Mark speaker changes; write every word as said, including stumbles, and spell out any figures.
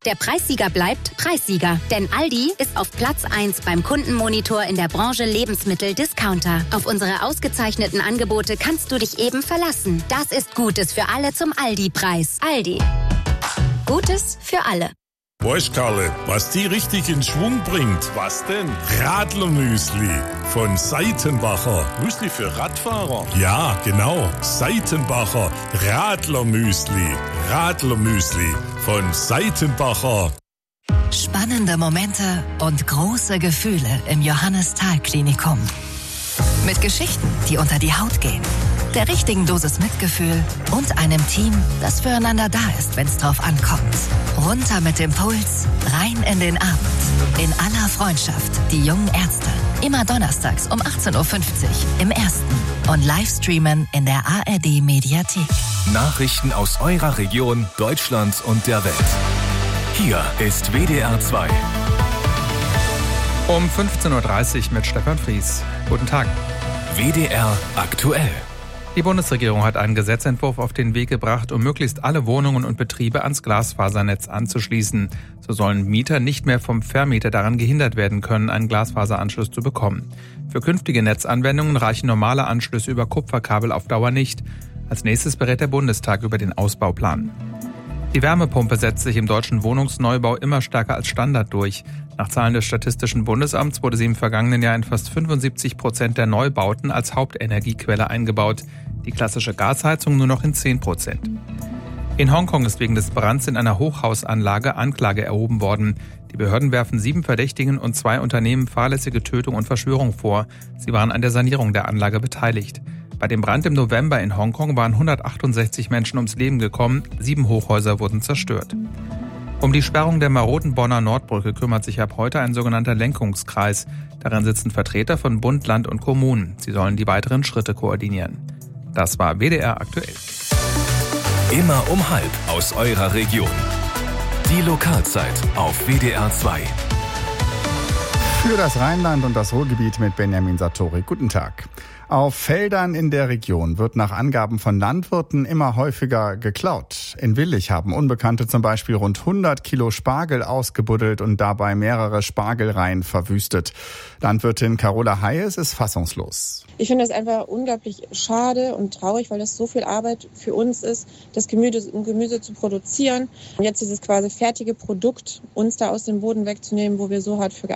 Speaker 1: Der Preissieger bleibt Preissieger. Denn Aldi ist auf Platz eins beim Kundenmonitor in der Branche Lebensmittel-Discounter. Auf unsere ausgezeichneten Angebote kannst du dich eben verlassen. Das ist Gutes für alle zum Aldi-Preis. Aldi. Gutes für alle.
Speaker 2: Weißt, Karle, was die richtig in Schwung bringt? Was denn? Radlermüsli von Seitenbacher. Müsli für Radfahrer? Ja, genau. Seitenbacher Radlermüsli. Radlermüsli von Seitenbacher.
Speaker 3: Spannende Momente und große Gefühle im Johannes-Thal-Klinikum. Mit Geschichten, die unter die Haut gehen. Der richtigen Dosis Mitgefühl und einem Team, das füreinander da ist, wenn es drauf ankommt. Runter mit dem Puls, rein in den Abend. In aller Freundschaft, die jungen Ärzte. Immer donnerstags um achtzehn Uhr fünfzig im Ersten. Und Livestreamen in der A R D-Mediathek.
Speaker 4: Nachrichten aus eurer Region, Deutschland und der Welt. Hier ist W D R zwei.
Speaker 5: Um fünfzehn Uhr dreißig mit Stefan Fries. Guten Tag.
Speaker 4: W D R aktuell.
Speaker 5: Die Bundesregierung hat einen Gesetzentwurf auf den Weg gebracht, um möglichst alle Wohnungen und Betriebe ans Glasfasernetz anzuschließen. So sollen Mieter nicht mehr vom Vermieter daran gehindert werden können, einen Glasfaseranschluss zu bekommen. Für künftige Netzanwendungen reichen normale Anschlüsse über Kupferkabel auf Dauer nicht. Als nächstes berät der Bundestag über den Ausbauplan. Die Wärmepumpe setzt sich im deutschen Wohnungsneubau immer stärker als Standard durch. Nach Zahlen des Statistischen Bundesamts wurde sie im vergangenen Jahr in fast fünfundsiebzig Prozent der Neubauten als Hauptenergiequelle eingebaut. Die klassische Gasheizung nur noch in zehn Prozent. In Hongkong ist wegen des Brands in einer Hochhausanlage Anklage erhoben worden. Die Behörden werfen sieben Verdächtigen und zwei Unternehmen fahrlässige Tötung und Verschwörung vor. Sie waren an der Sanierung der Anlage beteiligt. Bei dem Brand im November in Hongkong waren hundertachtundsechzig Menschen ums Leben gekommen, sieben Hochhäuser wurden zerstört. Um die Sperrung der maroden Bonner Nordbrücke kümmert sich ab heute ein sogenannter Lenkungskreis. Darin sitzen Vertreter von Bund, Land und Kommunen. Sie sollen die weiteren Schritte koordinieren. Das war W D R aktuell.
Speaker 4: Immer um halb aus eurer Region. Die Lokalzeit auf W D R zwei.
Speaker 6: Für das Rheinland und das Ruhrgebiet mit Benjamin Sartori. Guten Tag. Auf Feldern in der Region wird nach Angaben von Landwirten immer häufiger geklaut. In Willich haben Unbekannte zum Beispiel rund hundert Kilo Spargel ausgebuddelt und dabei mehrere Spargelreihen verwüstet. Landwirtin Carola Hayes ist fassungslos.
Speaker 7: Ich finde das einfach unglaublich schade und traurig, weil das so viel Arbeit für uns ist, das Gemüse, Gemüse zu produzieren. Und jetzt dieses quasi fertige Produkt uns da aus dem Boden wegzunehmen, wo wir so hart für